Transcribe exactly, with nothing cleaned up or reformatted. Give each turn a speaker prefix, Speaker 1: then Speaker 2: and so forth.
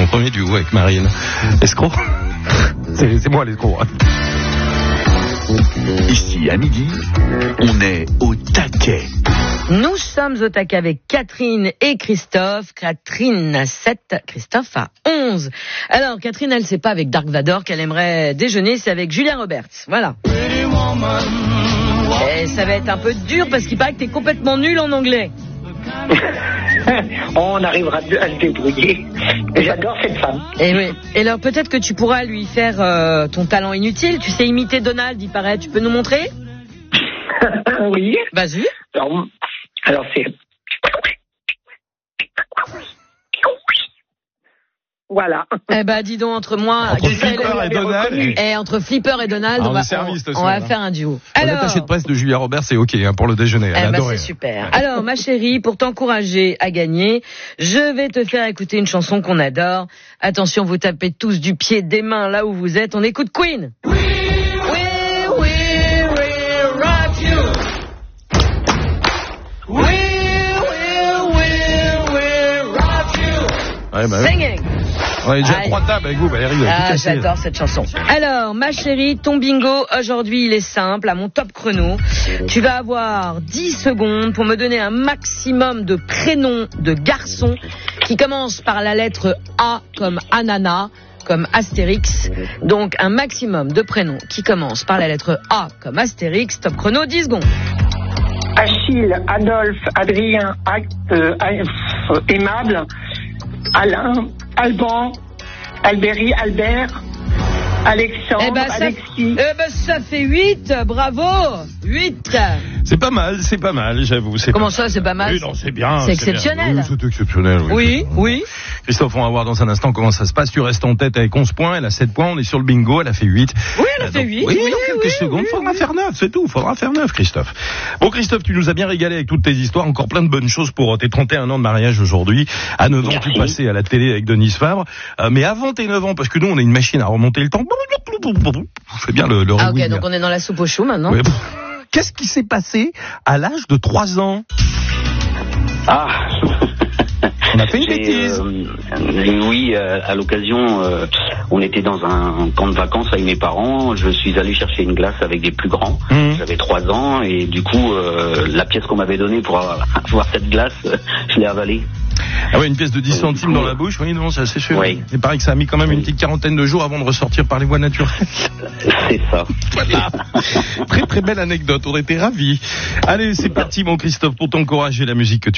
Speaker 1: premier duo avec Marine. Escroc. c'est, c'est moi l'escroc. Hein.
Speaker 2: Ici, à midi, on est au taquet.
Speaker 3: Nous sommes au taquet avec Catherine et Christophe. Catherine a sept, Christophe a onze. Alors, Catherine, elle sait pas avec Dark Vador qu'elle aimerait déjeuner, c'est avec Julia Roberts. Voilà. Et ça va être un peu dur parce qu'il paraît que t'es complètement nul en anglais.
Speaker 4: On arrivera à se débrouiller. J'adore cette femme.
Speaker 3: Et oui. Et alors peut-être que tu pourras lui faire euh, ton talent inutile. Tu sais imiter Donald, il paraît. Tu peux nous montrer?
Speaker 4: Oui.
Speaker 3: Vas-y.
Speaker 4: Alors, alors c'est... Voilà.
Speaker 3: Eh ben, dis donc, entre moi,
Speaker 1: entre Flipper et Donald,
Speaker 3: et entre Flipper et Donald,
Speaker 1: ah,
Speaker 3: on, va,
Speaker 1: service,
Speaker 3: on, on va faire un duo.
Speaker 1: Alors, l'attaché de presse de Julia Roberts, c'est ok hein, pour le déjeuner. Elle
Speaker 3: eh ben,
Speaker 1: adoré.
Speaker 3: C'est super. Alors, ma chérie, pour t'encourager à gagner, je vais te faire écouter une chanson qu'on adore. Attention, vous tapez tous du pied, des mains là où vous êtes. On écoute Queen. We, we, we, we rock you. We, we, we, we rock you.
Speaker 1: Ouais, bah,
Speaker 3: Singing.
Speaker 1: On est déjà
Speaker 3: Aïe.
Speaker 1: trois tables avec vous, Valérie.
Speaker 3: Ah, j'adore cette chanson. Alors, ma chérie, ton bingo, aujourd'hui, il est simple, à mon top chrono. Tu vas avoir dix secondes pour me donner un maximum de prénoms de garçons qui commencent par la lettre A comme ananas, comme Astérix. Donc, un maximum de prénoms qui commencent par la lettre A comme Astérix. Top chrono, dix secondes.
Speaker 4: Achille, Adolphe, Adrien, euh, euh, Aimable, Alain, Alban, Albéry, Albert, Alexandre,
Speaker 3: eh ben, ça,
Speaker 4: Alexis.
Speaker 3: Eh ben, ça fait huit, bravo, huit.
Speaker 1: C'est pas mal, c'est pas mal, j'avoue. C'est
Speaker 3: Comment
Speaker 1: pas...
Speaker 3: ça, c'est pas mal?
Speaker 1: Oui, non, c'est bien.
Speaker 3: C'est exceptionnel.
Speaker 1: Bien. Oui, c'est exceptionnel. Oui,
Speaker 3: oui, oui.
Speaker 1: Christophe, on va voir dans un instant comment ça se passe. Tu restes en tête avec onze points, elle a sept points, on est sur le bingo, elle a fait huit.
Speaker 3: Oui, elle a
Speaker 1: euh,
Speaker 3: fait huit.
Speaker 1: Oui,
Speaker 3: oui,
Speaker 1: dans quelques
Speaker 3: oui,
Speaker 1: secondes,
Speaker 3: oui,
Speaker 1: faudra
Speaker 3: oui.
Speaker 1: faire neuf, c'est tout, faudra faire neuf, Christophe. Bon, Christophe, tu nous as bien régalé avec toutes tes histoires, encore plein de bonnes choses pour tes trente et un ans de mariage aujourd'hui. À neuf ans, tu passais à la télé avec Denise Favre. Euh, mais avant tes neuf ans, parce que nous, on a une machine à remonter le temps. C'est bien le, le
Speaker 3: Ah, ok,
Speaker 1: rewind.
Speaker 3: donc on est dans la soupe au chou maintenant.
Speaker 1: Ouais. Qu'est-ce qui s'est passé à l'âge de trois ans?
Speaker 5: Ah.
Speaker 1: On a fait une
Speaker 5: J'ai,
Speaker 1: bêtise.
Speaker 5: Euh, oui, euh, à l'occasion, euh, on était dans un camp de vacances avec mes parents. Je suis allé chercher une glace avec des plus grands. Mmh. J'avais trois ans et du coup, euh, la pièce qu'on m'avait donnée pour avoir cette glace, je l'ai avalée.
Speaker 1: Ah ouais, une pièce de dix centimes dans la bouche, oui, non, ça c'est sûr.
Speaker 5: Oui.
Speaker 1: Il paraît que ça a mis quand même oui. une petite quarantaine de jours avant de ressortir par les voies naturelles.
Speaker 5: C'est ça.
Speaker 1: Voilà. Très très belle anecdote, on était ravis. Allez, c'est parti mon Christophe pour t'encourager la musique que tu